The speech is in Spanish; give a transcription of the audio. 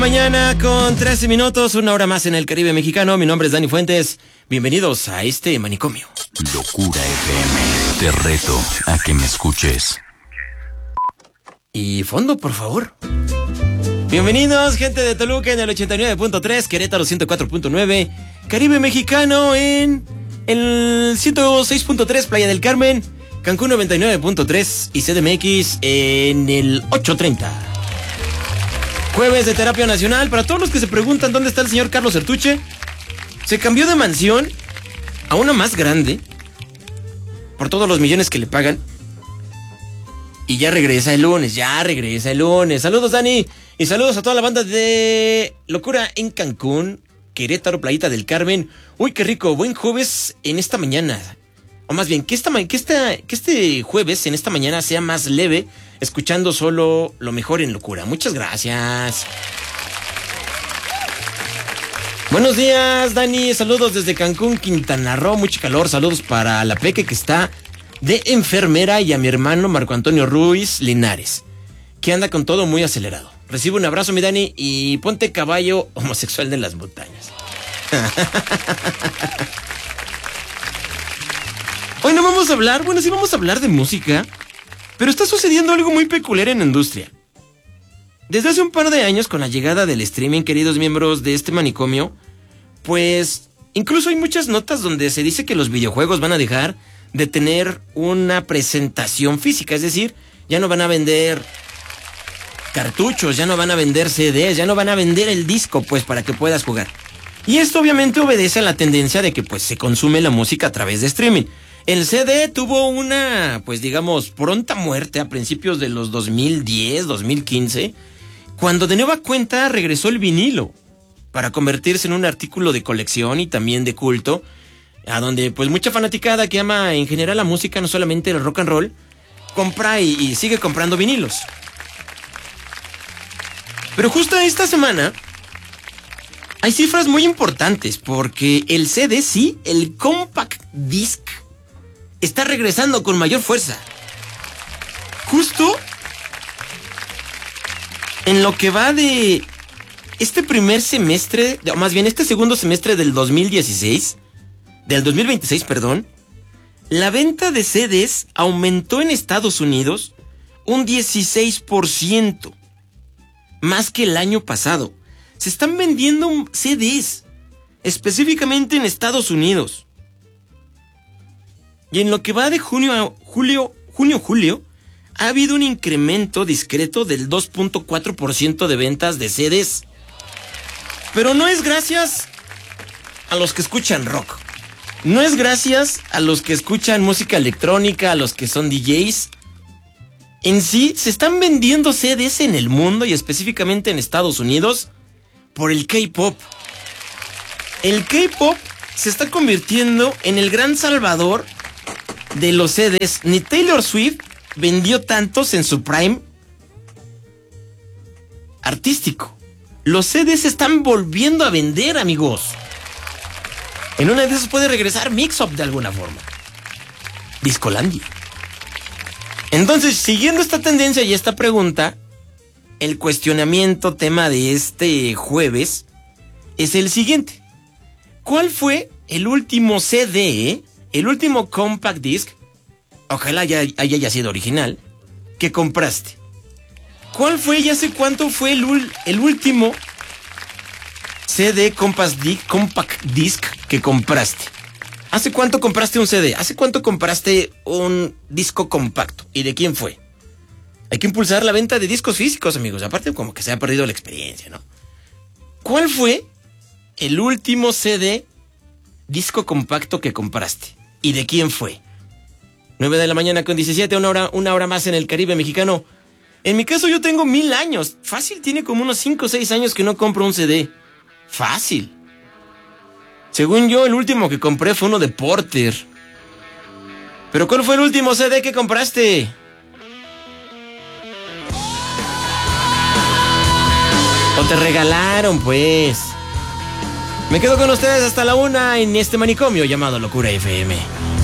Mañana con 13 minutos, una hora más en el Caribe mexicano. Mi nombre es Dani Fuentes. Bienvenidos a este manicomio. Locura FM. Te reto a que me escuches. Y fondo, por favor. Bienvenidos, gente de Toluca en el 89.3, Querétaro 104.9, Caribe mexicano en el 106.3, Playa del Carmen, Cancún 99.3 y CDMX en el 830. Jueves de Terapia Nacional. Para todos los que se preguntan dónde está el señor Carlos Sertuche, se cambió de mansión a una más grande por todos los millones que le pagan. Y ya regresa el lunes. Saludos, Dani. Y saludos a toda la banda de Locura en Cancún, Querétaro, Playita del Carmen. Uy, qué rico. Buen jueves en esta mañana. O más bien, que este jueves en esta mañana sea más leve, escuchando solo lo mejor en Locura. Muchas gracias. Buenos días, Dani. Saludos desde Cancún, Quintana Roo. Mucho calor. Saludos para la Peque que está de enfermera y a mi hermano Marco Antonio Ruiz Linares, que anda con todo muy acelerado. Recibe un abrazo, mi Dani, y ponte caballo homosexual de las montañas. Hoy no vamos a hablar, sí vamos a hablar de música, pero está sucediendo algo muy peculiar en la industria. Desde hace un par de años, con la llegada del streaming, queridos miembros de este manicomio, pues incluso hay muchas notas donde se dice que los videojuegos van a dejar de tener una presentación física, es decir, ya no van a vender cartuchos, ya no van a vender CDs, ya no van a vender el disco, pues, para que puedas jugar. Y esto obviamente obedece a la tendencia de que, pues, se consume la música a través de streaming. El CD tuvo una, pues, digamos, pronta muerte a principios de los 2010, 2015, cuando de nueva cuenta regresó el vinilo para convertirse en un artículo de colección y también de culto, a donde, pues, mucha fanaticada que ama en general la música, no solamente el rock and roll, compra y sigue comprando vinilos. Pero justo esta semana hay cifras muy importantes, porque el CD, sí, el compact disc, está regresando con mayor fuerza. Justo en lo que va de este primer semestre, o más bien este segundo semestre del 2026, del 2026, perdón, la venta de CDs aumentó en Estados Unidos un 16%, más que el año pasado. Se están vendiendo CDs, específicamente en Estados Unidos. Y en lo que va de junio a julio, ha habido un incremento discreto del 2.4% de ventas de CDs. Pero no es gracias a los que escuchan rock. No es gracias a los que escuchan música electrónica, a los que son DJs. En sí, se están vendiendo CDs en el mundo y específicamente en Estados Unidos por el K-pop. El K-pop se está convirtiendo en el gran salvador de los CDs. Ni Taylor Swift vendió tantos en su prime artístico. Los CDs se están volviendo a vender, amigos. En una de esas puede regresar Mix Up de alguna forma. Discolandia. Entonces, siguiendo esta tendencia y esta pregunta, el cuestionamiento tema de este jueves es el siguiente. ¿Cuál fue el último CD, el último compact disc, ojalá haya sido original, que compraste? ¿Cuál fue y hace cuánto fue el último CD compact disc que compraste? ¿Hace cuánto compraste un CD? ¿Hace cuánto compraste un disco compacto? ¿Y de quién fue? Hay que impulsar la venta de discos físicos, amigos. Aparte, como que se ha perdido la experiencia, ¿no? ¿Cuál fue el último CD disco compacto que compraste? ¿Y de quién fue? 9 de la mañana con 17, una hora más en el Caribe mexicano. En mi caso yo tengo 1000 años. Fácil, tiene como unos 5 o 6 años que no compro un CD. Fácil. Según yo, el último que compré fue uno de Porter. ¿Pero cuál fue el último CD que compraste? ¿O te regalaron, pues? Me quedo con ustedes hasta la 1 en este manicomio llamado Locura FM.